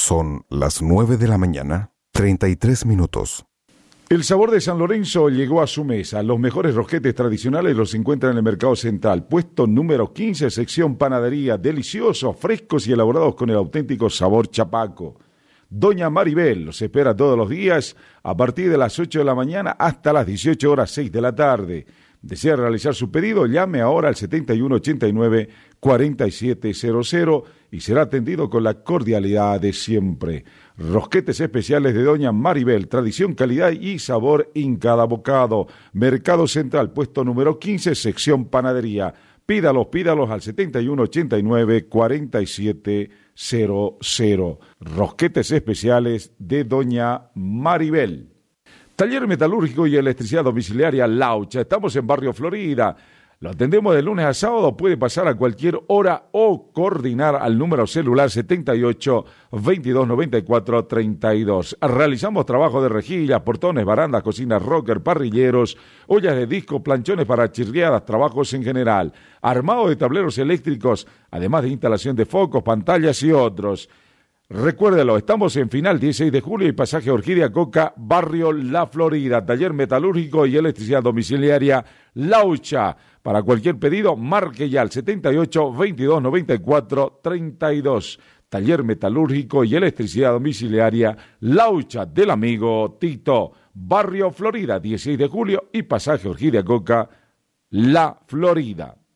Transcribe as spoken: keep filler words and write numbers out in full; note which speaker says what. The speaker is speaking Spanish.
Speaker 1: Son las nueve de la mañana, treinta y tres minutos.
Speaker 2: El sabor de San Lorenzo llegó a su mesa. Los mejores rosquetes tradicionales los encuentran en el Mercado Central. Puesto número quince, sección panadería. Deliciosos, frescos y elaborados con el auténtico sabor chapaco. Doña Maribel los espera todos los días a partir de las ocho de la mañana hasta las dieciocho horas seis de la tarde. ¿Desea realizar su pedido? Llame ahora al setenta y uno ochenta y nueve cuarenta y siete cero cero y será atendido con la cordialidad de siempre. Rosquetes especiales de Doña Maribel, tradición, calidad y sabor en cada bocado. Mercado Central, puesto número quince, sección panadería. Pídalos, pídalos al setenta y uno ochenta y nueve cuarenta y siete cero cero. Rosquetes especiales de Doña Maribel. Taller metalúrgico y electricidad domiciliaria Laucha. Estamos en Barrio Florida. Lo atendemos de lunes a sábado. Puede pasar a cualquier hora o coordinar al número celular setenta y ocho veintidós noventa y cuatro treinta y dos. Realizamos trabajo de rejillas, portones, barandas, cocinas, rocker, parrilleros, ollas de disco, planchones para chirriadas, trabajos en general. Armado de tableros eléctricos, además de instalación de focos, pantallas y otros. Recuérdelo, estamos en Final dieciséis de julio y pasaje Orquídea Coca, Barrio La Florida. Taller metalúrgico y electricidad domiciliaria Laucha. Para cualquier pedido, marque ya al setenta y ocho veintidós noventa y cuatro treinta y dos. Taller metalúrgico y electricidad domiciliaria Laucha del amigo Tito. Barrio Florida, dieciséis de julio y pasaje Orquídea Coca, La Florida.